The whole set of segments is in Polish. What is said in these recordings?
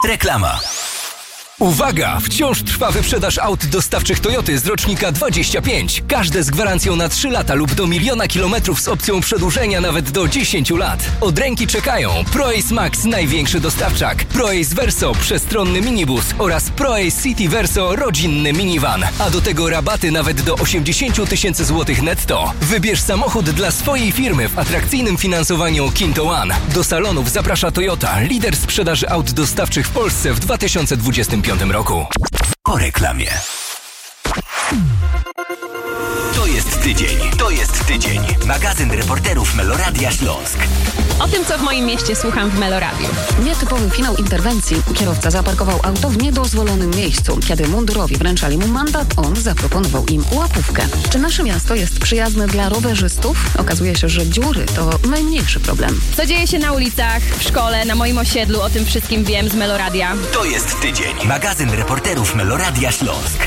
Reklama. Uwaga! Wciąż trwa wyprzedaż aut dostawczych Toyoty z rocznika 25. Każde z gwarancją na 3 lata lub do 1 000 000 kilometrów z opcją przedłużenia nawet do 10 lat. Od ręki czekają ProAce Max, największy dostawczak, ProAce Verso, przestronny minibus oraz ProAce City Verso, rodzinny minivan. A do tego rabaty nawet do 80 000 złotych netto. Wybierz samochód dla swojej firmy w atrakcyjnym finansowaniu Kinto One. Do salonów zaprasza Toyota, lider sprzedaży aut dostawczych w Polsce w 2025 roku. Po reklamie. To jest tydzień. Magazyn reporterów Meloradia Śląsk. O tym, co w moim mieście słucham w Meloradiu. Nietypowy finał interwencji. Kierowca zaparkował auto w niedozwolonym miejscu. Kiedy mundurowi wręczali mu mandat, on zaproponował im łapówkę. Czy nasze miasto jest przyjazne dla rowerzystów? Okazuje się, że dziury to najmniejszy problem. Co dzieje się na ulicach, w szkole, na moim osiedlu, o tym wszystkim wiem z Meloradia. To jest tydzień. Magazyn reporterów Meloradia Śląsk.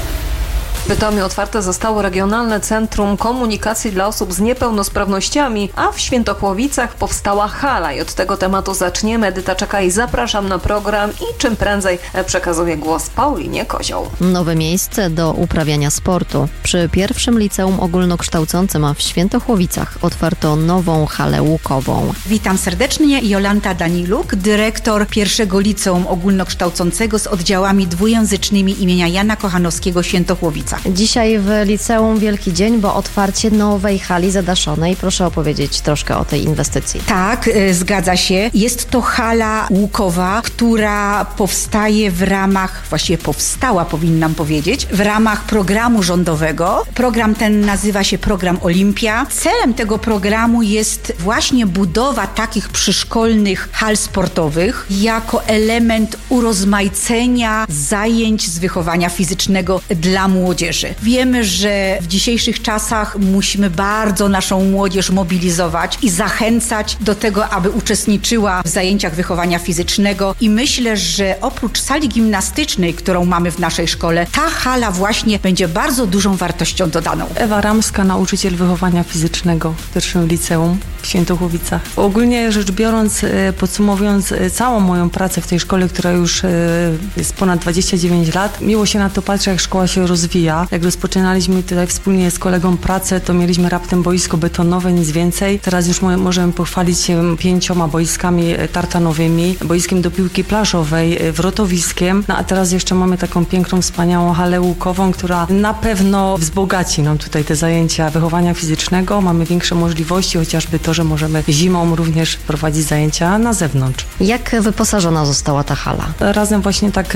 W Bytomiu otwarte zostało Regionalne Centrum Komunikacji dla Osób z Niepełnosprawnościami, a w Świętochłowicach powstała hala i od tego tematu zaczniemy. Edyta Czekaj, zapraszam na program i czym prędzej przekazuję głos Paulinie Kozioł. Nowe miejsce do uprawiania sportu. Przy pierwszym liceum ogólnokształcącym w Świętochłowicach otwarto nową halę łukową. Witam serdecznie, Jolanta Daniluk, dyrektor pierwszego liceum ogólnokształcącego z oddziałami dwujęzycznymi imienia Jana Kochanowskiego Świętochłowica. Dzisiaj w liceum wielki dzień, bo otwarcie nowej hali zadaszonej. Proszę opowiedzieć troszkę o tej inwestycji. Tak, zgadza się. Jest to hala łukowa, która powstaje w ramach, właściwie powstała, powinnam powiedzieć, w ramach programu rządowego. Program ten nazywa się Program Olimpia. Celem tego programu jest właśnie budowa takich przyszkolnych hal sportowych jako element urozmaicenia zajęć z wychowania fizycznego dla młodzieży. Wiemy, że w dzisiejszych czasach musimy bardzo naszą młodzież mobilizować i zachęcać do tego, aby uczestniczyła w zajęciach wychowania fizycznego i myślę, że oprócz sali gimnastycznej, którą mamy w naszej szkole, ta hala właśnie będzie bardzo dużą wartością dodaną. Ewa Ramska, nauczyciel wychowania fizycznego w pierwszym liceum w Świętochłowicach. Ogólnie rzecz biorąc, podsumowując całą moją pracę w tej szkole, która już jest ponad 29 lat, miło się na to patrzy, jak szkoła się rozwija. Jak rozpoczynaliśmy tutaj wspólnie z kolegą pracę, to mieliśmy raptem boisko betonowe, nic więcej. Teraz już możemy pochwalić się 5 boiskami tartanowymi, boiskiem do piłki plażowej, wrotowiskiem. No a teraz jeszcze mamy taką piękną, wspaniałą halę łukową, która na pewno wzbogaci nam tutaj te zajęcia wychowania fizycznego. Mamy większe możliwości, chociażby to, że możemy zimą również prowadzić zajęcia na zewnątrz. Jak wyposażona została ta hala? Razem właśnie tak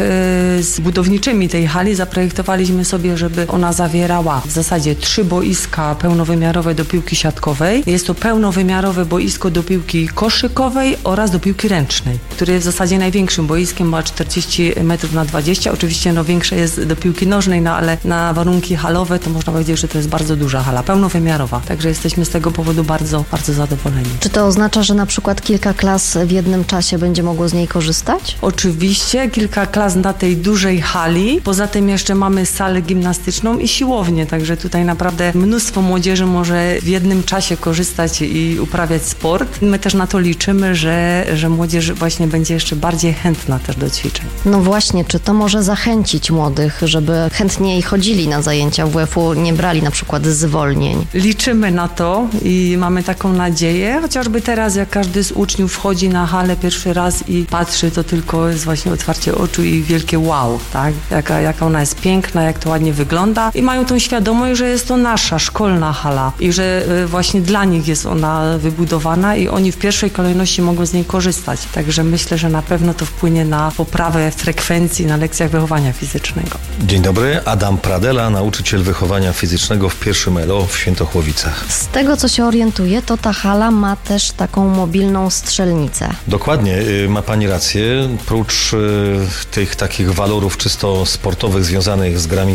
z budowniczymi tej hali zaprojektowaliśmy sobie, żeby ona zawierała w zasadzie 3 boiska pełnowymiarowe do piłki siatkowej. Jest to pełnowymiarowe boisko do piłki koszykowej oraz do piłki ręcznej, które jest w zasadzie największym boiskiem, ma 40 metrów na 20. Oczywiście większe jest do piłki nożnej, ale na warunki halowe to można powiedzieć, że to jest bardzo duża hala, pełnowymiarowa. Także jesteśmy z tego powodu bardzo, bardzo zadowoleni. Czy to oznacza, że na przykład kilka klas w jednym czasie będzie mogło z niej korzystać? Oczywiście, kilka klas na tej dużej hali. Poza tym jeszcze mamy salę gimnastyczną i siłownię, także tutaj naprawdę mnóstwo młodzieży może w jednym czasie korzystać i uprawiać sport. My też na to liczymy, że młodzież właśnie będzie jeszcze bardziej chętna też do ćwiczeń. No właśnie, czy to może zachęcić młodych, żeby chętniej chodzili na zajęcia WF-u, nie brali na przykład zwolnień? Liczymy na to i mamy taką nadzieję, chociażby teraz jak każdy z uczniów wchodzi na halę pierwszy raz i patrzy, to tylko jest właśnie otwarcie oczu i wielkie wow, tak? Jaka ona jest piękna, jak to ładnie wygląda i mają tą świadomość, że jest to nasza szkolna hala i że właśnie dla nich jest ona wybudowana i oni w pierwszej kolejności mogą z niej korzystać. Także myślę, że na pewno to wpłynie na poprawę frekwencji na lekcjach wychowania fizycznego. Dzień dobry, Adam Pradela, nauczyciel wychowania fizycznego w pierwszym LO w Świętochłowicach. Z tego, co się orientuję, to ta hala ma też taką mobilną strzelnicę. Dokładnie, ma Pani rację. Prócz tych takich walorów czysto sportowych związanych z grami zespołowymi,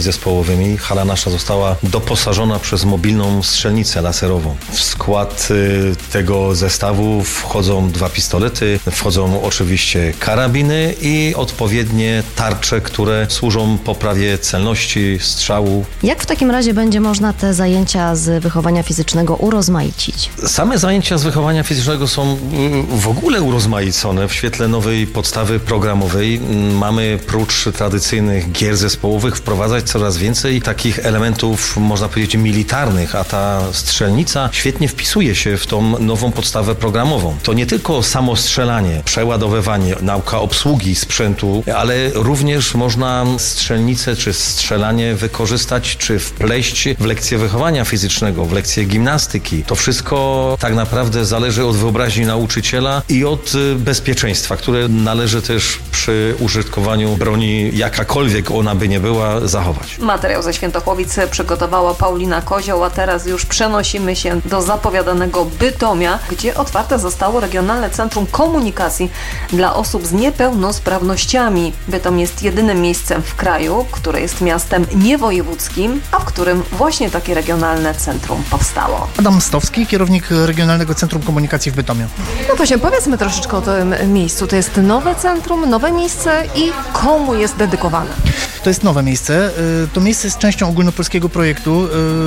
zespołowymi. Hala nasza została doposażona przez mobilną strzelnicę laserową. W skład tego zestawu wchodzą 2 pistolety, wchodzą oczywiście karabiny i odpowiednie tarcze, które służą poprawie celności strzału. Jak w takim razie będzie można te zajęcia z wychowania fizycznego urozmaicić? Same zajęcia z wychowania fizycznego są w ogóle urozmaicone w świetle nowej podstawy programowej. Mamy prócz tradycyjnych gier zespołowych wprowadzać coraz więcej takich elementów, można powiedzieć, militarnych, a ta strzelnica świetnie wpisuje się w tą nową podstawę programową. To nie tylko samo strzelanie, przeładowywanie, nauka obsługi sprzętu, ale również można strzelnicę czy strzelanie wykorzystać czy wpleść w lekcje wychowania fizycznego, w lekcje gimnastyki. To wszystko tak naprawdę zależy od wyobraźni nauczyciela i od bezpieczeństwa, które należy też przy użytkowaniu broni, jakakolwiek ona by nie była, zachować. Materiał ze Świętochłowic przygotowała Paulina Kozioł, a teraz już przenosimy się do zapowiadanego Bytomia, gdzie otwarte zostało Regionalne Centrum Komunikacji dla osób z niepełnosprawnościami. Bytom jest jedynym miejscem w kraju, które jest miastem niewojewódzkim, a w którym właśnie takie regionalne centrum powstało. Adam Stowski, kierownik Regionalnego Centrum Komunikacji w Bytomiu. No właśnie, powiedzmy troszeczkę o tym miejscu. To jest nowe centrum, nowe miejsce i komu jest dedykowane? To jest nowe miejsce. To miejsce jest częścią ogólnopolskiego projektu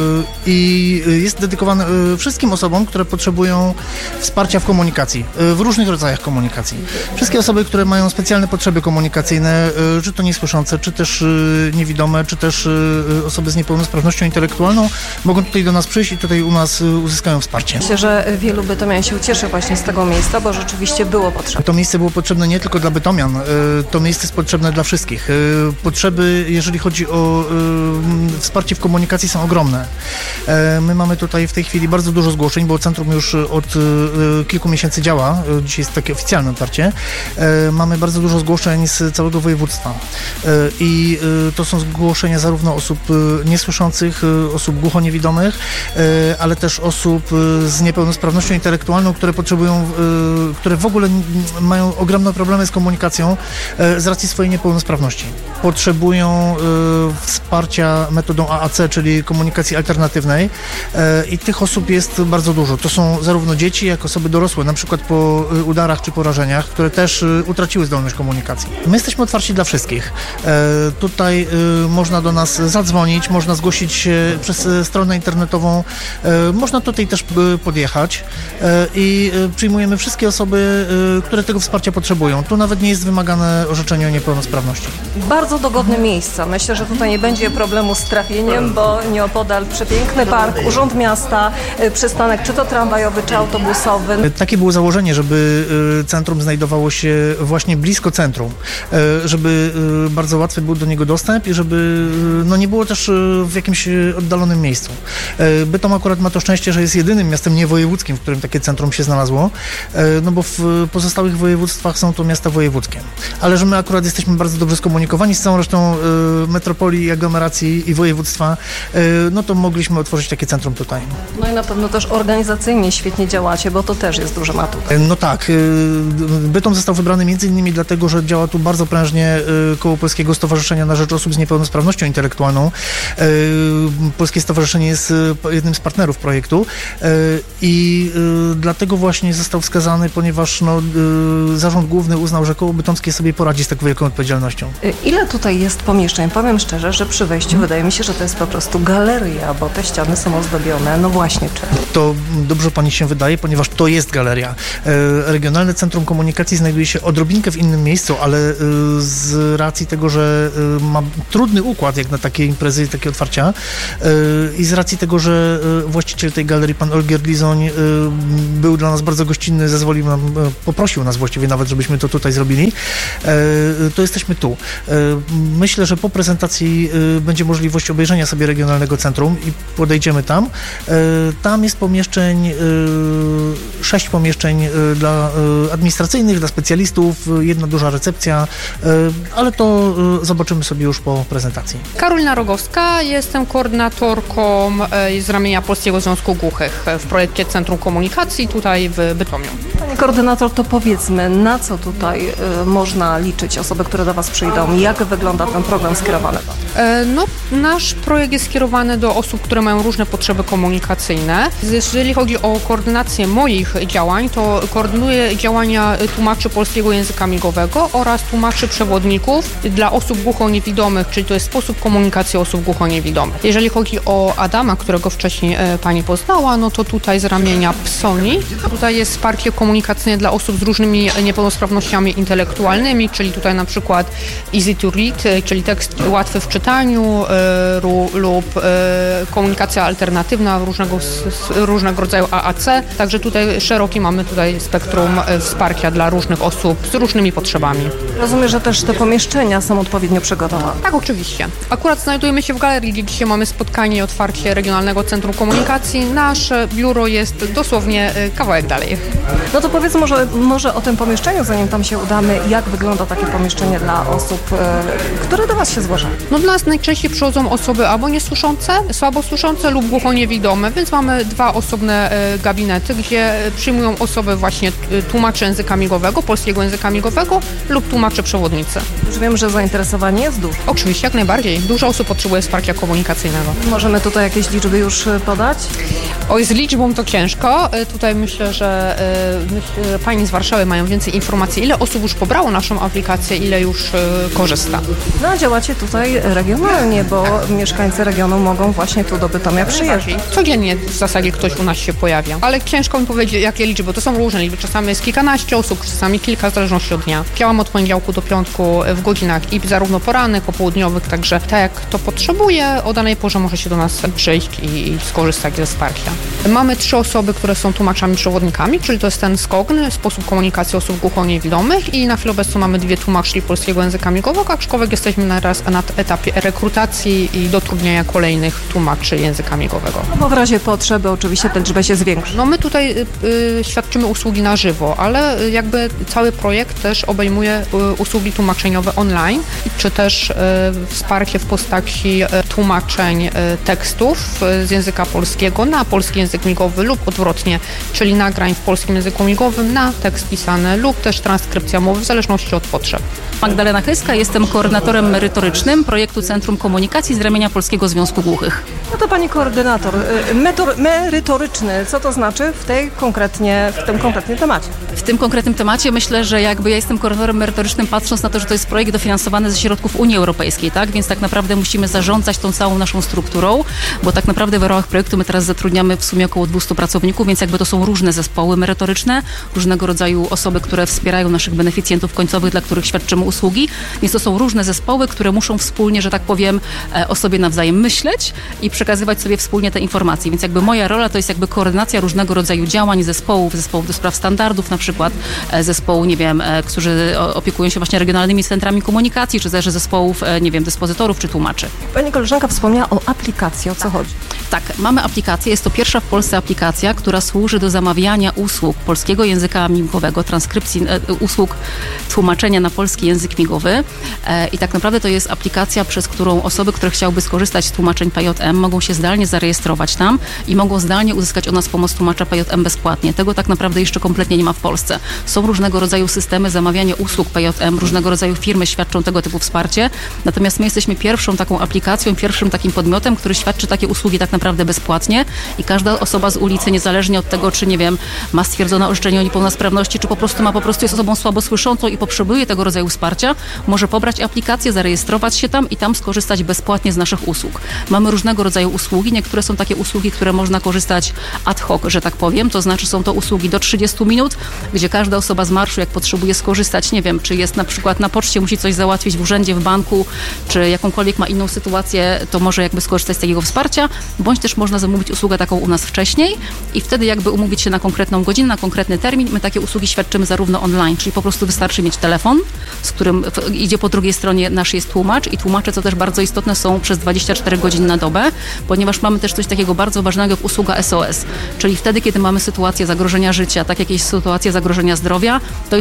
i jest dedykowane wszystkim osobom, które potrzebują wsparcia w komunikacji, w różnych rodzajach komunikacji. Wszystkie osoby, które mają specjalne potrzeby komunikacyjne, czy to niesłyszące, czy też niewidome, czy też osoby z niepełnosprawnością intelektualną, mogą tutaj do nas przyjść i tutaj u nas uzyskają wsparcie. Myślę, że wielu bytomian się ucieszy właśnie z tego miejsca, bo rzeczywiście było potrzebne. To miejsce było potrzebne nie tylko dla bytomian, to miejsce jest potrzebne dla wszystkich. Potrzeby, jeżeli chodzi o wsparcie w komunikacji, są ogromne. My mamy tutaj w tej chwili bardzo dużo zgłoszeń, bo centrum już od kilku miesięcy działa. Dzisiaj jest takie oficjalne otwarcie. Mamy bardzo dużo zgłoszeń z całego województwa. I to są zgłoszenia zarówno osób niesłyszących, osób głuchoniewidomych, ale też osób z niepełnosprawnością intelektualną, które potrzebują, które w ogóle mają ogromne problemy z komunikacją z racji swojej niepełnosprawności. Potrzebują wsparcia metodą AAC, czyli komunikacji alternatywnej, i tych osób jest bardzo dużo. To są zarówno dzieci, jak i osoby dorosłe, na przykład po udarach czy porażeniach, które też utraciły zdolność komunikacji. My jesteśmy otwarci dla wszystkich. Tutaj można do nas zadzwonić, można zgłosić się przez stronę internetową, można tutaj też podjechać i przyjmujemy wszystkie osoby, które tego wsparcia potrzebują. Tu nawet nie jest wymagane orzeczenie o niepełnosprawności. Bardzo dogodne miejsca. Myślę, że tutaj nie będzie problemu z trafieniem, bo nieopodal przepiękny park, urząd miasta, przystanek czy to tramwajowy, czy autobusowy. Takie było założenie, żeby centrum znajdowało się właśnie blisko centrum, żeby bardzo łatwy był do niego dostęp i żeby nie było też w jakimś oddalonym miejscu. Bytom akurat ma to szczęście, że jest jedynym miastem niewojewódzkim, w którym takie centrum się znalazło, bo w pozostałych województwach są to miasta wojewódzkie. Ale że my akurat jesteśmy bardzo dobrze skomunikowani z całą resztą metropolii, aglomeracji i województwa, to mogliśmy otworzyć takie centrum tutaj. No i na pewno też organizacyjnie świetnie działacie, bo to też jest duży atut. No tak. Bytom został wybrany m.in. dlatego, że działa tu bardzo prężnie Koło Polskiego Stowarzyszenia na Rzecz Osób z Niepełnosprawnością Intelektualną. Polskie Stowarzyszenie jest jednym z partnerów projektu i dlatego właśnie został wskazany, ponieważ Zarząd Główny uznał, że Koło Bytomskie sobie poradzi z taką wielką odpowiedzialnością. Ile tutaj jest pomieszczeń? Powiem szczerze, że przy wejściu wydaje mi się, że to jest po prostu galeria, bo te ściany są ozdobione, właśnie czym. To dobrze pani się wydaje, ponieważ to jest galeria. Regionalne Centrum Komunikacji znajduje się odrobinkę w innym miejscu, ale z racji tego, że ma trudny układ jak na takie imprezy, takie otwarcia i z racji tego, że właściciel tej galerii, pan Olgier Lizoń, był dla nas bardzo gościnny, zezwolił nam, poprosił nas właściwie nawet, żebyśmy to tutaj zrobili, to jesteśmy tu. Myślę, że po prezentacji będzie możliwość obejrzenia sobie Regionalnego Centrum i podejdziemy tam. Tam jest pomieszczeń, 6 pomieszczeń dla administracyjnych, dla specjalistów, jedna duża recepcja, ale to zobaczymy sobie już po prezentacji. Karolina Rogowska, jestem koordynatorką z ramienia Polskiego Związku Głuchych w projekcie Centrum Komunikacji tutaj w Bytomiu. Pani Pani koordynator, to powiedzmy, na co tutaj można liczyć osoby, które do Was przyjdą? Jak wygląda ten program skierowany? Nasz projekt jest skierowany do osób, które mają różne potrzeby komunikacyjne. Jeżeli chodzi o koordynację moich działań, to koordynuję działania tłumaczy polskiego języka migowego oraz tłumaczy przewodników dla osób głuchoniewidomych, czyli to jest sposób komunikacji osób głuchoniewidomych. Jeżeli chodzi o Adama, którego wcześniej Pani poznała, no to tutaj z ramienia PSONI. Tutaj jest wsparcie komunikacyjne dla osób z różnymi niepełnosprawnościami intelektualnymi, czyli tutaj na przykład easy to read, czyli tekst łatwy w czytaniu lub komunikacja alternatywna różnego rodzaju AAC. Także tutaj szeroki mamy tutaj spektrum wsparcia dla różnych osób z różnymi potrzebami. Rozumiem, że też te pomieszczenia są odpowiednio przygotowane. Tak, oczywiście. Akurat znajdujemy się w galerii, gdzie dzisiaj mamy spotkanie i otwarcie Regionalnego Centrum Komunikacji. Nasze biuro jest dosłownie kawałek dalej. No to powiedz może o tym pomieszczeniu, zanim tam się udamy, jak wygląda takie pomieszczenie dla osób, które do Was się zgłaszają? No do nas najczęściej przychodzą osoby albo niesłyszące, słabosłyszące lub głuchoniewidome, więc mamy 2 osobne gabinety, gdzie przyjmują osoby właśnie tłumaczy języka migowego, polskiego języka migowego lub tłumacze przewodnicy. Już wiem, że zainteresowanie jest duże. Oczywiście, jak najbardziej. Dużo osób potrzebuje wsparcia komunikacyjnego. Możemy tutaj jakieś liczby już podać? Oj, z liczbą to ciężko. Tutaj myślę, że Pani z Warszawy mają więcej informacji, ile osób już pobrało naszą aplikację, ile już korzysta. No a działacie tutaj regionalnie, bo mieszkańcy regionu mogą właśnie tu do Bytomia przyjeżdżać. Codziennie w zasadzie ktoś u nas się pojawia, ale ciężko mi powiedzieć, jakie liczby, to są różne liczby. Czasami jest kilkanaście osób, czasami kilka, w zależności od dnia. Działam od poniedziałku do piątku w godzinach i zarówno porannych, popołudniowych, także tak jak to potrzebuje, o danej porze może się do nas przyjść i skorzystać ze wsparcia. Mamy 3 osoby, które są tłumaczami przewodnikami, czyli to jest ten SKOGN, sposób komunikacji osób głuchoniewidomych, i na chwilę obecną mamy 2 tłumaczki polskiego języka migowego, aczkolwiek jesteśmy na etapie rekrutacji i dotrudniania kolejnych tłumaczy języka migowego. Bo w razie potrzeby oczywiście ta liczba się zwiększy. No my tutaj świadczymy usługi na żywo, ale jakby cały projekt też obejmuje usługi tłumaczeniowe online, czy też wsparcie w postaci tłumaczeń tekstów z języka polskiego na polski język migowy lub odwrotnie, czyli nagrań w polskim języku migowym na tekst pisany lub też transkrypcja mowy w zależności od potrzeb. Magdalena Chyska, jestem koordynatorem merytorycznym projektu Centrum Komunikacji z ramienia Polskiego Związku Głuchych. No to Pani koordynator, merytoryczny, co to znaczy w tym konkretnie temacie? W tym konkretnym temacie myślę, że jakby ja jestem koordynatorem merytorycznym, patrząc na to, że to jest projekt dofinansowany ze środków Unii Europejskiej, tak? Więc tak naprawdę musimy zarządzać tą całą naszą strukturą, bo tak naprawdę w ramach projektu my teraz zatrudniamy w sumie około 200 pracowników, więc jakby to są różne zespoły merytoryczne, różnego rodzaju osoby, które wspierają naszych beneficjentów końcowych, dla których świadczymy usługi, więc to są różne zespoły, które muszą wspólnie, że tak powiem, o sobie nawzajem myśleć i przekazywać sobie wspólnie te informacje, więc jakby moja rola to jest jakby koordynacja różnego rodzaju działań, zespołów do spraw standardów, na przykład zespołu, nie wiem, którzy opiekują się właśnie regionalnymi centrami komunikacji, czy też zespołów, nie wiem, dyspozytorów czy tłumaczy. Pani koleżanka wspomniała o aplikacji, o co chodzi? Tak, mamy aplikację, jest to pierwsza w Polsce aplikacja, która służy do zamawiania usług polskiego języka migowego, transkrypcji usług tłumaczenia na polski język migowy i tak naprawdę to jest aplikacja, przez którą osoby, które chciałyby skorzystać z tłumaczeń PJM, mogą się zdalnie zarejestrować tam i mogą zdalnie uzyskać od nas pomoc tłumacza PJM bezpłatnie. Tego tak naprawdę jeszcze kompletnie nie ma w Polsce. Są różnego rodzaju systemy zamawiania usług PJM, różnego rodzaju firmy świadczą tego typu wsparcie, natomiast my jesteśmy pierwszą taką aplikacją, pierwszym takim podmiotem, który świadczy takie usługi tak naprawdę bezpłatnie i każda osoba z ulicy, niezależnie od tego, czy nie wiem, ma stwierdzone orzeczenie o niepełnosprawności, czy po prostu jest osobą słabosłyszącą i potrzebuje tego rodzaju wsparcia, może pobrać aplikację, zarejestrować się tam i tam skorzystać bezpłatnie z naszych usług. Mamy różnego rodzaju usługi, niektóre są takie usługi, które można korzystać ad hoc, że tak powiem, to znaczy są to usługi do 30 minut, gdzie każda osoba z marszu, jak potrzebuje skorzystać, nie wiem, czy jest na przykład na poczcie, musi coś załatwić w urzędzie, w banku, czy jakąkolwiek ma inną sytuację, to może jakby skorzystać z takiego wsparcia, bądź też można zamówić usługę taką u nas wcześniej i wtedy jakby umówić się na konkretną godzinę, na konkretny termin. My takie usługi świadczymy zarówno online, czyli po prostu wystarczy mieć telefon, z którym idzie po drugiej stronie nasz jest tłumacz i tłumacze, co też bardzo istotne, są przez 24 godziny na dobę, ponieważ mamy też coś takiego bardzo ważnego jak usługa SOS, czyli wtedy, kiedy mamy sytuację zagrożenia życia, tak jak jest sytuacja zagrożenia zdrowia, to